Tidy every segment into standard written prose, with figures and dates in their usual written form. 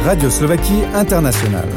Radio Slovaquie Internationale.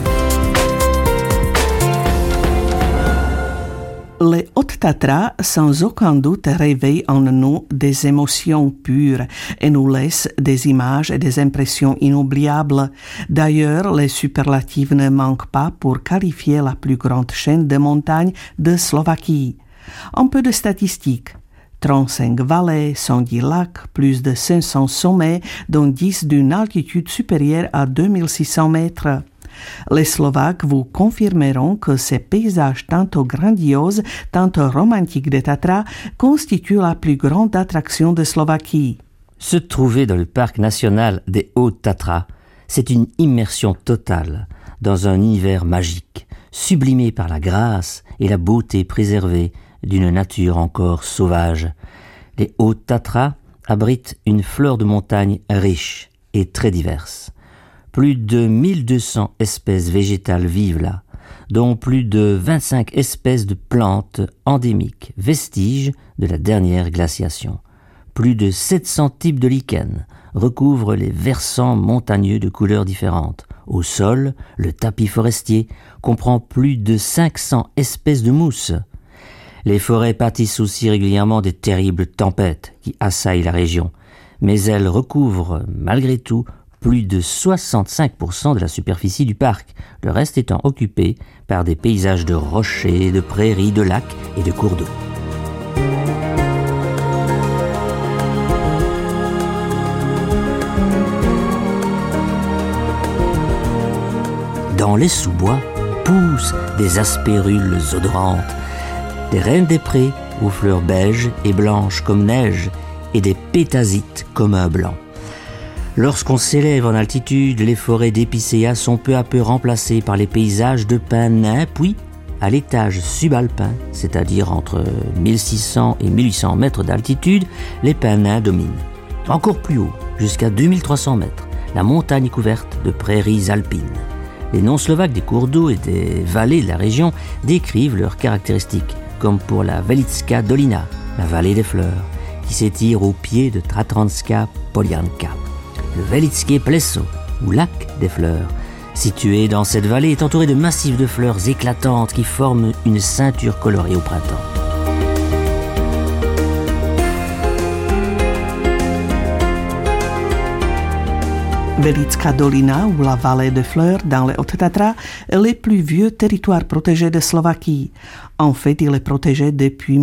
Les Hautes-Tatras, sans aucun doute, réveillent en nous des émotions pures et nous laissent des images et des impressions inoubliables. D'ailleurs, les superlatifs ne manquent pas pour qualifier la plus grande chaîne de montagnes de Slovaquie. Un peu de statistiques. 35 vallées, 110 lacs, plus de 500 sommets, dont 10 d'une altitude supérieure à 2600 mètres. Les Slovaques vous confirmeront que ces paysages tantôt grandioses, tantôt romantiques des Tatras constituent la plus grande attraction de Slovaquie. Se trouver dans le parc national des Hautes-Tatras, c'est une immersion totale dans un univers magique, sublimé par la grâce et la beauté préservée d'une nature encore sauvage. Les Hautes-Tatras abritent une flore de montagne riche et très diverse. Plus de 1200 espèces végétales vivent là, dont plus de 25 espèces de plantes endémiques, vestiges de la dernière glaciation. Plus de 700 types de lichens recouvrent les versants montagneux de couleurs différentes. Au sol, le tapis forestier comprend plus de 500 espèces de mousses. Les forêts pâtissent aussi régulièrement des terribles tempêtes qui assaillent la région, mais elles recouvrent, malgré tout, plus de 65% de la superficie du parc, le reste étant occupé par des paysages de rochers, de prairies, de lacs et de cours d'eau. Dans les sous-bois poussent des aspérules odorantes, des reines des prés aux fleurs beiges et blanches comme neige et des pétasites comme un blanc. Lorsqu'on s'élève en altitude, les forêts d'épicéas sont peu à peu remplacées par les paysages de pins nains, puis, à l'étage subalpin, c'est-à-dire entre 1600 et 1800 mètres d'altitude, les pins nains dominent. Encore plus haut, jusqu'à 2300 mètres, la montagne couverte de prairies alpines. Les noms slovaques des cours d'eau et des vallées de la région décrivent leurs caractéristiques, comme pour la Velická dolina, la vallée des fleurs, qui s'étire au pied de Tatranska Polianka. Le Velické pleso, ou lac des fleurs, situé dans cette vallée, est entouré de massifs de fleurs éclatantes qui forment une ceinture colorée au printemps. Velická dolina, ou la vallée des fleurs dans les Hautes-Tatras, est le plus vieux territoire protégé de Slovaquie. En fait, il est protégé depuis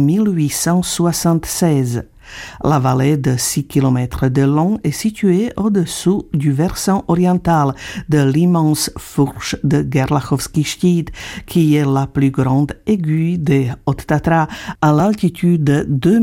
1876. La vallée de 6 km de long est située au-dessous du versant oriental de l'immense fourche de Gerlachovský štít, qui est la plus grande aiguille des Hautes-Tatras à l'altitude de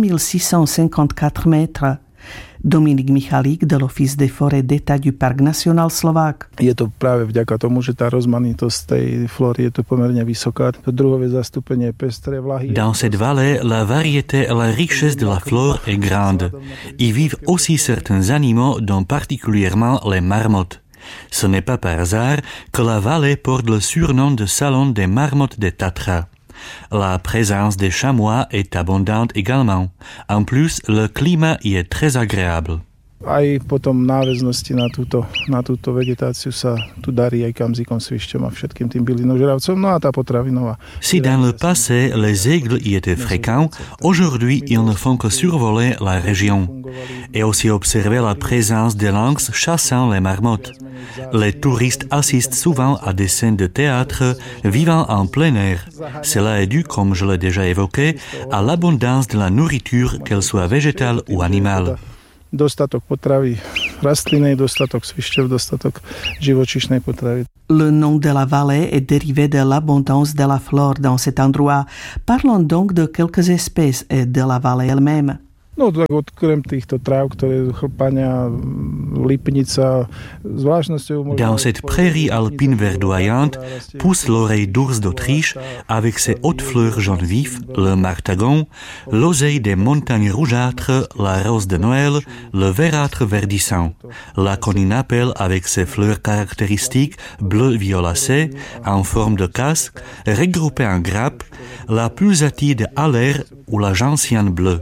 2654 mètres. Dominik Michalík de l'Office des forêts d'État du Parc national slovaque. Je to práve vďaka tomu, že tá rozmanitosť tej flóry je to pomerne vysoká. To druhové zastúpenie pestré vlahy. Dans cette vallée, la variété et la richesse de la flore est grande. Y vivent aussi certains animaux, dont particulièrement les marmottes. Ce n'est pas par hasard que la vallée porte le surnom de salon des marmottes des Tatras. La présence des chamois est abondante également. En plus, le climat y est très agréable. Aj potom náväznosti na túto vegetáciu sa tu darí aj kamzikom, svišťom a všetkým tým bylinožravcom, no a tá potravinová. Si dans le passé les aigles y étaient fréquents, aujourd'hui ils ne font que survoler la région et aussi observer la présence des lynx chassant les marmottes. Les touristes assistent souvent à des scènes de théâtre vivant en plein air. Cela est dû, comme je l'ai déjà évoqué, à l'abondance de la nourriture, qu'elle soit végétale ou animale. Dostatok potravy rastlinnej, dostatok svišťov, dostatok živočíšnej potravy. Le nom de la vallée est dérivé de l'abondance de la flore dans cet endroit. Parlons donc de quelques espèces et de la vallée elle-même. No tak okrem týchto tráv, ktoré chlpania, lipnica, zvláštnosťou... Dans cette prairie alpine verdoyante pousse l'oreille d'ours d'Autriche avec ses hautes fleurs jaune vif, le martagon, l'oseille des montagnes rougeâtres, la rose de Noël, le verdâtre verdissant, la coninapelle avec ses fleurs caractéristiques bleu-violacé en forme de casque, regroupées en grappes, la pulsatille de Haller ou la gentiane bleue.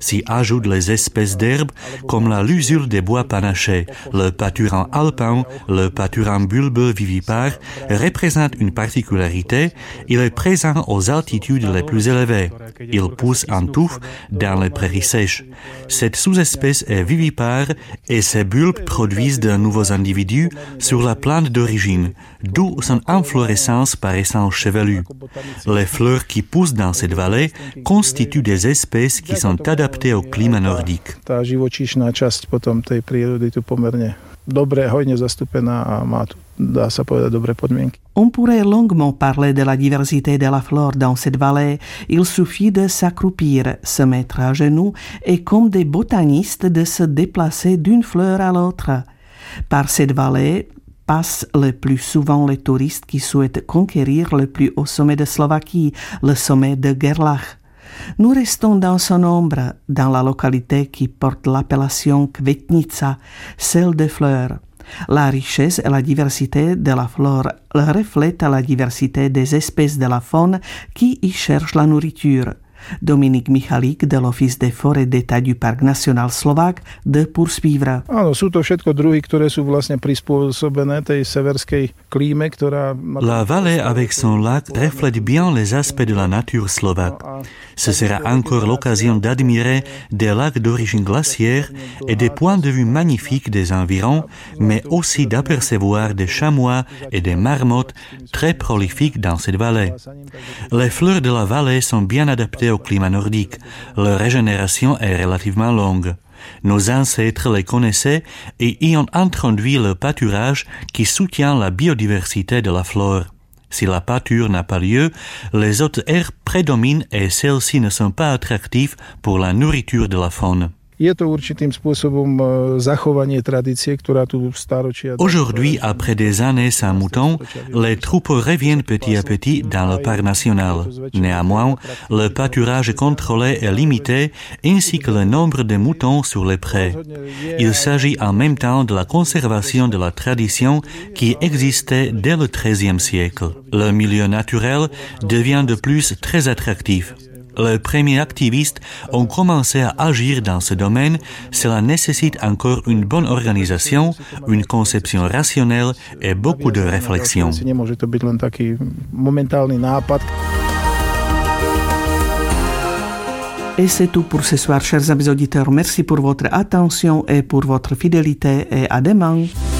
S'y ajoutent les espèces d'herbes comme la lusule des bois panachés. Le pâturin alpin, le pâturin bulbeux vivipare, représente une particularité. Il est présent aux altitudes les plus élevées. Il pousse en touffe dans les prairies sèches. Cette sous-espèce est vivipare et ses bulbes produisent de nouveaux individus sur la plante d'origine, d'où son inflorescence paraissant chevelue. Les fleurs qui poussent dans cette vallée constituent des espèces qui sont adaptées au climat nordique. Tá živočíšna časť potom tej prírody tu pomerne dobre, hojne zastúpená a má tu, dá sa povedať, dobré podmienky. On pourrait longuement parler de la diversité de la flore dans cette vallée. Il suffit de s'accroupir, se mettre à genoux et comme des botanistes de se déplacer d'une fleur à l'autre. Par cette vallée passent le plus souvent les touristes qui souhaitent conquérir le plus haut sommet de Slovaquie, le sommet de Gerlach. Nous restons dans son ombre, dans la localité qui porte l'appellation Kvetnica, celle des fleurs. La richesse et la diversité de la flore reflètent la diversité des espèces de la faune qui y cherchent la nourriture. Dominique Michalik de l'Office des forêts d'État du Parc national slovaque de poursuivre. Áno, sú to všetko druhy, ktoré sú vlastne prispôsobené tej severskej klíme, ktorá... La vallée avec son lac reflète bien les aspects de la nature slovaque. Ce sera encore l'occasion d'admirer des lacs d'origine glaciaire et des points de vue magnifiques des environs, mais aussi d'apercevoir des chamois et des marmottes très prolifiques dans cette vallée. Les fleurs de la vallée sont bien adaptées au climat nordique. Leur régénération est relativement longue. Nos ancêtres les connaissaient et y ont introduit le pâturage qui soutient la biodiversité de la flore. Si la pâture n'a pas lieu, les autres herbes prédominent et celles-ci ne sont pas attractives pour la nourriture de la faune. Je to určitým spôsobom zachovanie tradície, ktorá tu staročia... Aujourd'hui, après des années sans moutons, les troupeaux reviennent petit à petit dans le parc national. Néanmoins, le pâturage contrôlé est limité, ainsi que le nombre de moutons sur les prés. Il s'agit en même temps de la conservation de la tradition qui existait dès le XIIIe siècle. Le milieu naturel devient de plus très attractif. Les premiers activistes ont commencé à agir dans ce domaine. Cela nécessite encore une bonne organisation, une conception rationnelle et beaucoup de réflexion. Nemôže to byť len taký momentálny nápad. Et c'est tout pour ce soir, chers amis auditeurs. Merci pour votre attention et pour votre fidélité et à demain.